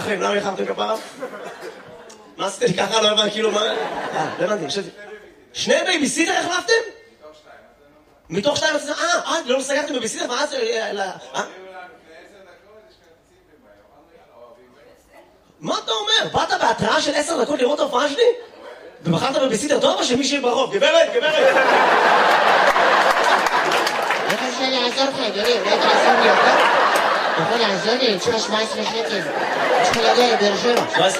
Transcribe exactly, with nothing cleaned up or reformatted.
אחרים, למה ניחמתם כפרה? מה עשיתם לי ככה? לא הבנתי, כאילו מה... אה, לא הבנתי, חשבתי. שני בייביסיטר החלפתם? מתוך שתיים. מתוך שתיים? אה, אה, לא סגרתם בייביסיטר? מה זה... אה? מה אתה אומר? באת בהתראה של עשר דקות לראות ההופעה שלי? ובחרת בבייביסיטר טוב או שמישהי ברוב? גברת, גברת! איך אפשר לעזור לך, אדוני? אולי תעזור לי יותר? אתה יכול לעזור לי? אני צריכה שבע עשרה שקל. אני צריכה להגיע לבאר שבע.